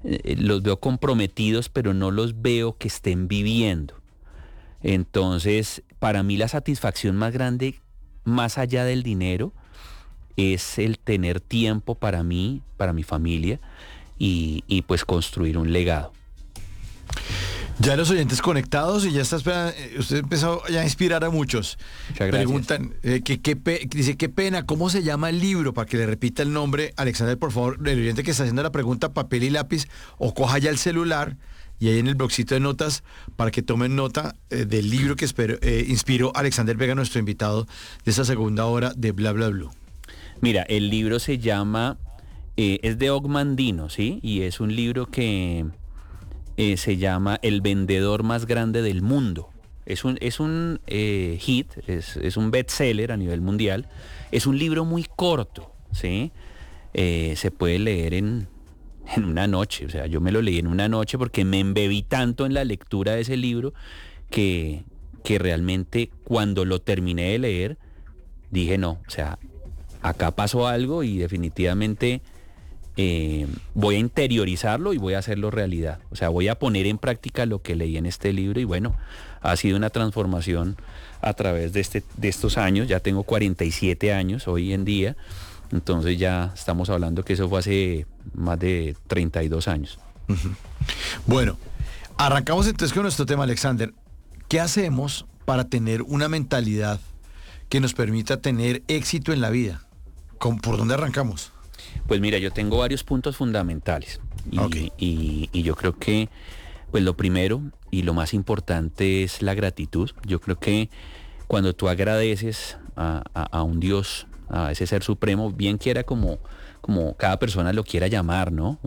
los veo comprometidos, pero no los veo que estén viviendo. Entonces, para mí la satisfacción más grande, más allá del dinero, es el tener tiempo para mí, para mi familia y pues construir un legado. Ya los oyentes conectados y ya está esperando, usted empezó ya a inspirar a muchos. Muchas gracias. Preguntan, dice, qué pena, ¿cómo se llama el libro? Para que le repita el nombre, Alexander, por favor, el oyente que está haciendo la pregunta, papel y lápiz, o coja ya el celular y ahí en el blogcito de notas para que tomen nota del libro que inspiró Alexander Vega, nuestro invitado de esta segunda hora de Bla Bla Blue. Mira, el libro se llama, es de Og Mandino, ¿sí? Y es un libro que se llama El vendedor más grande del mundo. Es un hit, es un bestseller a nivel mundial. Es un libro muy corto, ¿sí? Se puede leer en una noche. O sea, yo me lo leí en una noche porque me embebí tanto en la lectura de ese libro que realmente cuando lo terminé de leer dije no, o sea, acá pasó algo y definitivamente voy a interiorizarlo y voy a hacerlo realidad. O sea, voy a poner en práctica lo que leí en este libro y bueno, ha sido una transformación a través de estos años. Ya tengo 47 años hoy en día, entonces ya estamos hablando que eso fue hace más de 32 años. Bueno, arrancamos entonces con nuestro tema, Alexander. ¿Qué hacemos para tener una mentalidad que nos permita tener éxito en la vida? ¿Por dónde arrancamos? Pues mira, yo tengo varios puntos fundamentales y yo creo que pues lo primero y lo más importante es la gratitud. Yo creo que cuando tú agradeces a un Dios, a ese ser supremo, bien quiera como cada persona lo quiera llamar, ¿no?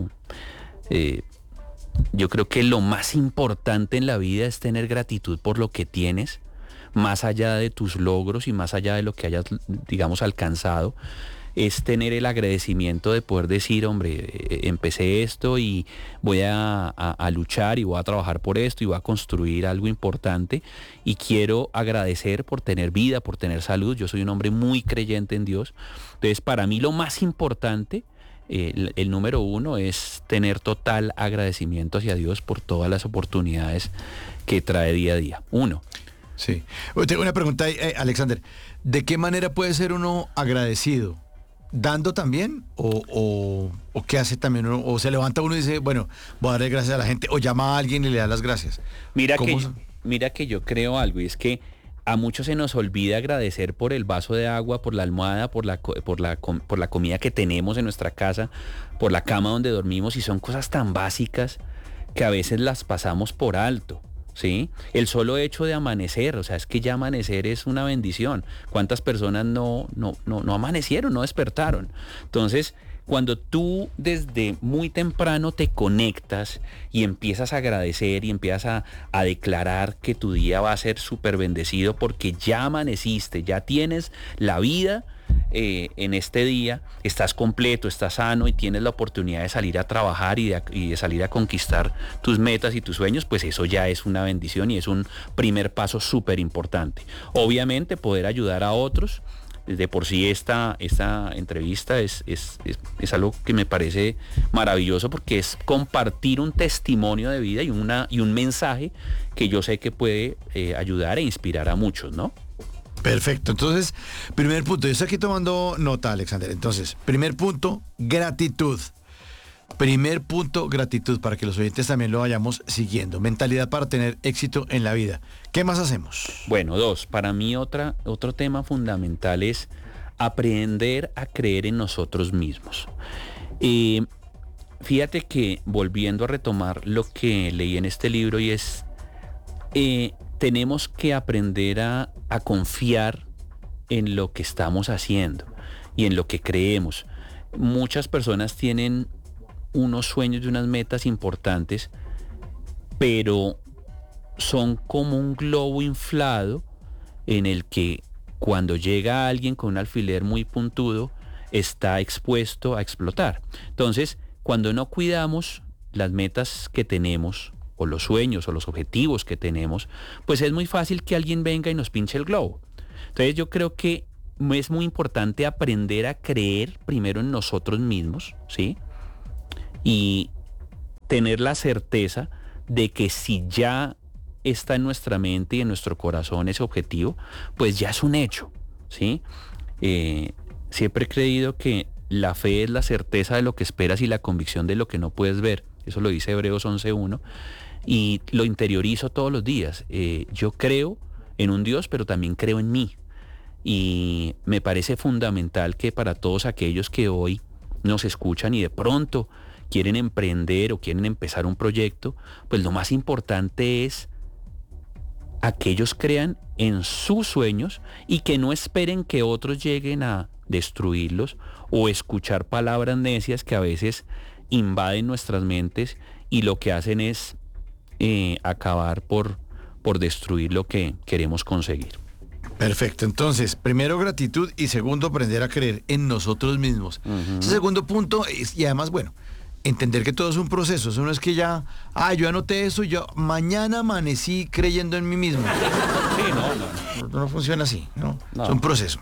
Yo creo que lo más importante en la vida es tener gratitud por lo que tienes, más allá de tus logros y más allá de lo que hayas, digamos, alcanzado. Es tener el agradecimiento de poder decir, hombre, empecé esto y voy a luchar y voy a trabajar por esto y voy a construir algo importante y quiero agradecer por tener vida, por tener salud. Yo soy un hombre muy creyente en Dios. Entonces, para mí lo más importante, el número uno, es tener total agradecimiento hacia Dios por todas las oportunidades que trae día a día. Uno. Sí. Tengo una pregunta, Alexander. ¿De qué manera puede ser uno agradecido? ¿Dando también? ¿O qué hace también uno? ¿O se levanta uno y dice, bueno, voy a darle gracias a la gente? ¿O llama a alguien y le da las gracias? Mira que yo creo algo, y es que a muchos se nos olvida agradecer por el vaso de agua, por la almohada, por la comida que tenemos en nuestra casa, por la cama donde dormimos, y son cosas tan básicas que a veces las pasamos por alto. ¿Sí? El solo hecho de amanecer, o sea, es que ya amanecer es una bendición. ¿Cuántas personas no amanecieron, no despertaron? Entonces, cuando tú desde muy temprano te conectas y empiezas a agradecer y empiezas a declarar que tu día va a ser súper bendecido porque ya amaneciste, ya tienes la vida en este día, estás completo, estás sano y tienes la oportunidad de salir a trabajar y de salir a conquistar tus metas y tus sueños, pues eso ya es una bendición y es un primer paso súper importante. Obviamente poder ayudar a otros. De por sí esta entrevista es algo que me parece maravilloso porque es compartir un testimonio de vida y un mensaje que yo sé que puede ayudar e inspirar a muchos, ¿no? Perfecto. Entonces, primer punto, yo estoy aquí tomando nota, Alexander. Entonces, primer punto, gratitud. Primer punto, gratitud, para que los oyentes también lo vayamos siguiendo. Mentalidad para tener éxito en la vida. ¿Qué más hacemos? Bueno, dos, para mí otro tema fundamental es aprender a creer en nosotros mismos. Fíjate que volviendo a retomar lo que leí en este libro y es, tenemos que aprender a confiar en lo que estamos haciendo y en lo que creemos. Muchas personas tienen unos sueños y unas metas importantes, pero son como un globo inflado en el que cuando llega alguien con un alfiler muy puntudo está expuesto a explotar. Entonces, cuando no cuidamos las metas que tenemos o los sueños o los objetivos que tenemos, pues es muy fácil que alguien venga y nos pinche el globo. Entonces yo creo que es muy importante aprender a creer primero en nosotros mismos, ¿sí? Y tener la certeza de que si ya está en nuestra mente y en nuestro corazón ese objetivo, pues ya es un hecho, ¿sí? Siempre he creído que la fe es la certeza de lo que esperas y la convicción de lo que no puedes ver. Eso lo dice Hebreos 11:1 y lo interiorizo todos los días. Yo creo en un Dios, pero también creo en mí. Y me parece fundamental que para todos aquellos que hoy nos escuchan y de pronto quieren emprender o quieren empezar un proyecto, pues lo más importante es a que ellos crean en sus sueños y que no esperen que otros lleguen a destruirlos o escuchar palabras necias que a veces invaden nuestras mentes y lo que hacen es acabar por destruir lo que queremos conseguir. Perfecto, entonces, primero gratitud y segundo aprender a creer en nosotros mismos. Ese segundo punto es, y además, bueno, entender que todo es un proceso, eso no es que ya, yo anoté eso y yo mañana amanecí creyendo en mí mismo. Sí, No funciona así, ¿no? Es un proceso,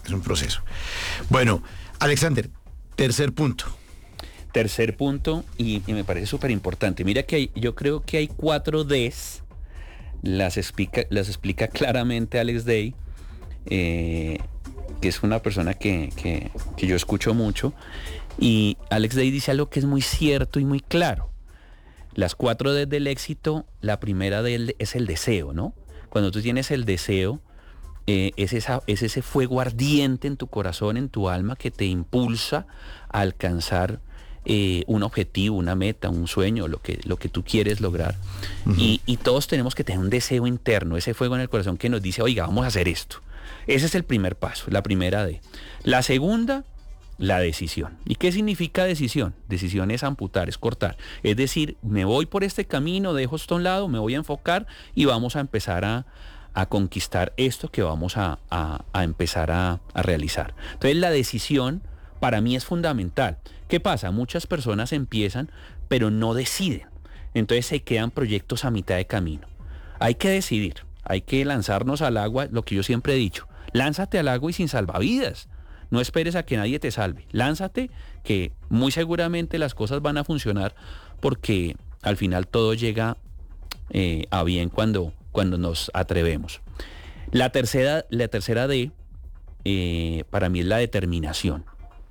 Bueno, Alexander, tercer punto. Tercer punto, y me parece súper importante. Mira que yo creo que hay 4 Ds, las explica claramente Alex Day, que es una persona que yo escucho mucho, y Alex Day dice algo que es muy cierto y muy claro. Las 4 Ds del éxito, la primera de él es el deseo, ¿no? Cuando tú tienes el deseo, es ese fuego ardiente en tu corazón, en tu alma, que te impulsa a alcanzar un objetivo, una meta, un sueño, lo que tú quieres lograr. Uh-huh. Y todos tenemos que tener un deseo interno, ese fuego en el corazón que nos dice, oiga, vamos a hacer esto. Ese es el primer paso, la primera D. La segunda, la decisión. ¿Y qué significa decisión? Decisión es amputar, es cortar. Es decir, me voy por este camino, dejo esto a un lado, me voy a enfocar y vamos a empezar a conquistar esto que vamos a empezar a realizar. Entonces la decisión para mí es fundamental. ¿Qué pasa? Muchas personas empiezan, pero no deciden. Entonces se quedan proyectos a mitad de camino. Hay que decidir, hay que lanzarnos al agua, lo que yo siempre he dicho. Lánzate al agua y sin salvavidas. No esperes a que nadie te salve. Lánzate, que muy seguramente las cosas van a funcionar porque al final todo llega a bien cuando nos atrevemos. La tercera D para mí es la determinación.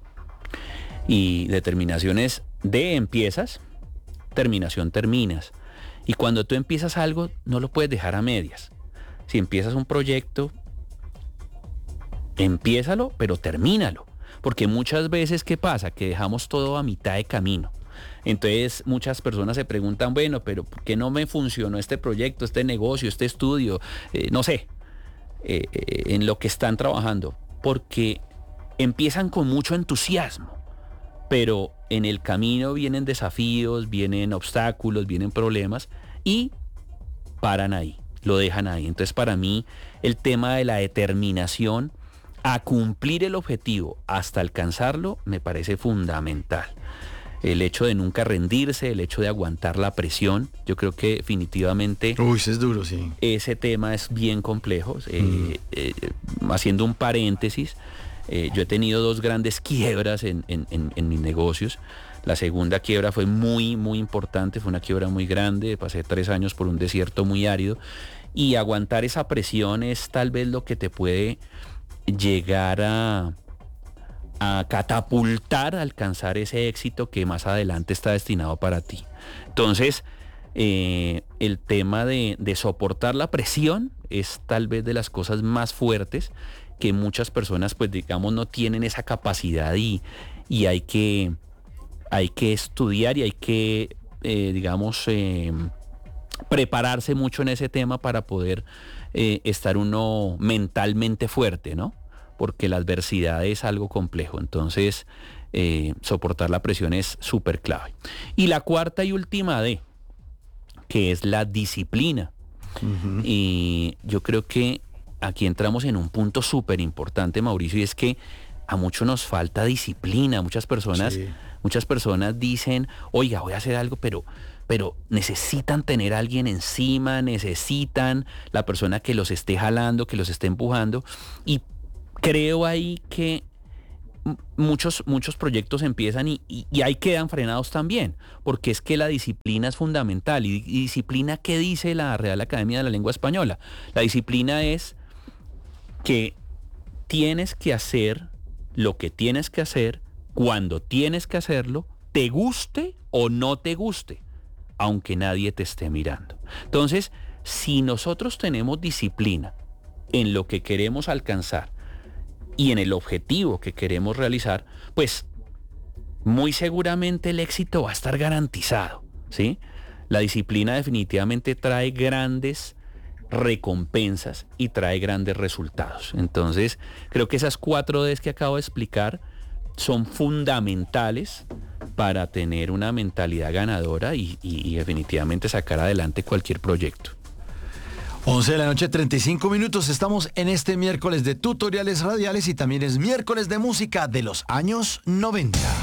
Y determinación es D, empiezas, terminación, terminas. Y cuando tú empiezas algo, no lo puedes dejar a medias. Si empiezas un proyecto, empiézalo, pero termínalo. Porque muchas veces, ¿qué pasa? Que dejamos todo a mitad de camino. Entonces muchas personas se preguntan, bueno, pero ¿por qué no me funcionó este proyecto, este negocio, este estudio? No sé, en lo que están trabajando. Porque empiezan con mucho entusiasmo. Pero en el camino vienen desafíos, vienen obstáculos, vienen problemas y paran ahí, lo dejan ahí. Entonces para mí el tema de la determinación a cumplir el objetivo hasta alcanzarlo me parece fundamental. El hecho de nunca rendirse, el hecho de aguantar la presión, yo creo que definitivamente... Uy, eso es duro, sí. Ese tema es bien complejo. Haciendo un paréntesis, yo he tenido 2 grandes quiebras en mis negocios. La segunda quiebra fue muy, muy importante, fue una quiebra muy grande, pasé 3 años por un desierto muy árido y aguantar esa presión es tal vez lo que te puede llegar a catapultar, a alcanzar ese éxito que más adelante está destinado para ti. Entonces, el tema de soportar la presión es tal vez de las cosas más fuertes que muchas personas, pues digamos, no tienen esa capacidad y hay que estudiar y hay que, prepararse mucho en ese tema para poder estar uno mentalmente fuerte, ¿no? Porque la adversidad es algo complejo. Entonces, soportar la presión es súper clave. Y la cuarta y última D, que es la disciplina. Uh-huh. Y yo creo que aquí entramos en un punto súper importante, Mauricio, y es que a muchos nos falta disciplina. Muchas personas dicen, oiga, voy a hacer algo, pero necesitan tener a alguien encima, necesitan la persona que los esté jalando, que los esté empujando. Y creo ahí que muchos proyectos empiezan y ahí quedan frenados también, porque es que la disciplina es fundamental. Y disciplina, ¿qué dice la Real Academia de la Lengua Española? La disciplina es que tienes que hacer lo que tienes que hacer, cuando tienes que hacerlo, te guste o no te guste, aunque nadie te esté mirando. Entonces, si nosotros tenemos disciplina en lo que queremos alcanzar y en el objetivo que queremos realizar, pues muy seguramente el éxito va a estar garantizado, ¿sí? La disciplina definitivamente trae grandes recompensas y trae grandes resultados. Entonces, creo que esas 4 Ds que acabo de explicar son fundamentales para tener una mentalidad ganadora y definitivamente sacar adelante cualquier proyecto. 11 de la noche, 35 minutos. Estamos en este miércoles de tutoriales radiales y también es miércoles de música de los años 90.